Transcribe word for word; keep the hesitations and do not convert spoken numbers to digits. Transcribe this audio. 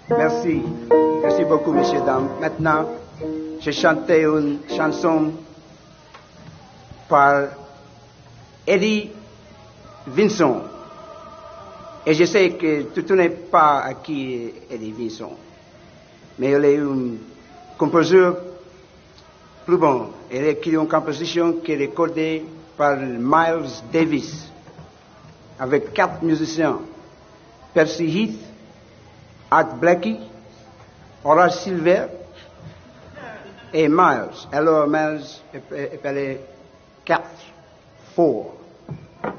Merci. Merci beaucoup, messieurs, dames. Maintenant, je chantais une chanson par Eddie Vinson. Et je sais que tout n'est pas à qui est Eddie Vinson. Mais il est un compositeur plus bon. Il a écrit une composition qui est recordée par Miles Davis avec quatre musiciens. Percy Heath, Art Blakey, Horace Silver et Miles. Alors Miles appelé quatre, four.